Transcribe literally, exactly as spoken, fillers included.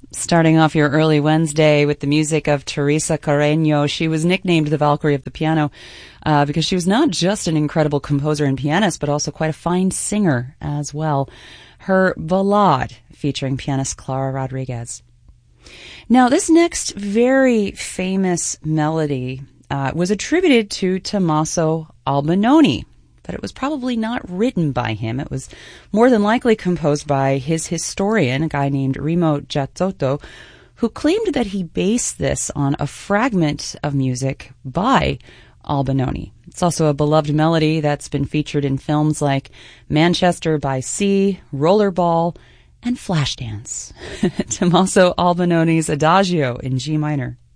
Starting off your early Wednesday with the music of Teresa Carreño. She was nicknamed the Valkyrie of the piano uh, because she was not just an incredible composer and pianist, but also quite a fine singer as well. Her Ballade, featuring pianist Clara Rodriguez. Now, this next very famous melody uh, was attributed to Tommaso Albinoni, but it was probably not written by him. It was more than likely composed by his historian, a guy named Remo Giazzotto, who claimed that he based this on a fragment of music by Albinoni. It's also a beloved melody that's been featured in films like Manchester by Sea, Rollerball, and Flashdance. Tommaso Albinoni's Adagio in G minor.